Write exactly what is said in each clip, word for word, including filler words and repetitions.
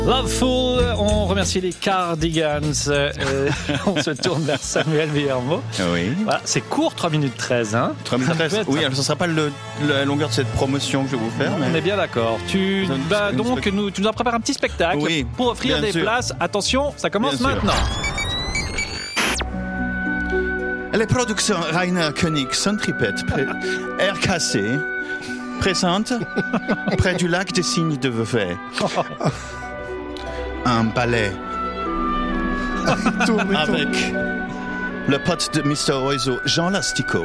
Loveful, on remercie les Cardigans. Euh, on se tourne vers Samuel Villermo. Oui. Voilà, c'est court, trois minutes treize. Hein. trois minutes treize. Être... Oui, alors ce ne sera pas le, la longueur de cette promotion que je vais vous faire. Non, mais... On est bien d'accord. Tu, bah, donc, nous, tu nous as préparé un petit spectacle oui, pour offrir des sûr. places. Attention, ça commence Bien maintenant. Les productions Rainer König Centripète pré... R K C présente près du lac des Cygnes de Vevey un ballet avec le pote de mister Oizo, Jean Lastico.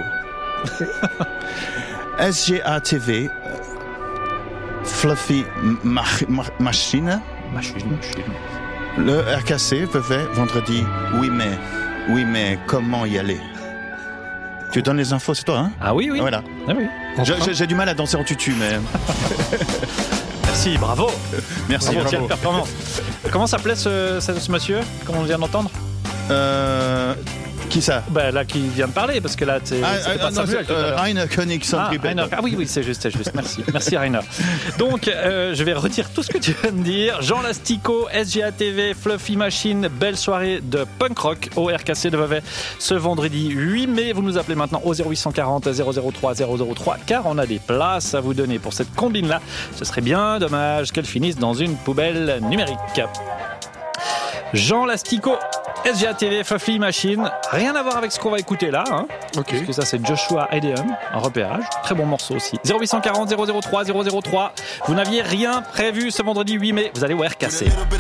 S G A T V Fluffy Mach- Mach- Machine. Machine. Le R K C Vevey vendredi huit mai. Oui, mais comment y aller? Tu donnes les infos, c'est toi, hein? Ah oui, oui. Voilà. Ah oui. J'ai, j'ai, j'ai du mal à danser en tutu, mais... Merci, bravo. Merci. Bravo, bravo. quelle performance. Comment s'appelait ce, ce, ce monsieur, comme on vient d'entendre? Euh... Qui ça? Ben, là, qui vient de parler, parce que là, c'est, ah, c'était ah, pas non, Samuel c'est, tout à euh, l'heure. Rainer König Ah, Centripète. Rainer. Ah oui, oui, c'est juste, c'est juste. Merci. Merci, Rainer. Donc, euh, je vais redire tout ce que tu viens de dire. Jean Lastico, S G A T V, Fluffy Machine, belle soirée de punk rock au R K C de Vevey ce vendredi huit mai. Vous nous appelez maintenant au zéro huit cent quarante zéro zéro trois zéro zéro trois car on a des places à vous donner pour cette combine-là. Ce serait bien dommage qu'elle finisse dans une poubelle numérique. Jean Lastico, S G A T V, Fluffy Machine, rien à voir avec ce qu'on va écouter là, hein. Ok. Parce que ça c'est Joshua Ideum, un repérage, très bon morceau aussi. zéro huit cent quarante zéro zéro trois zéro zéro trois. Vous n'aviez rien prévu ce vendredi huit mai, vous allez au R K C.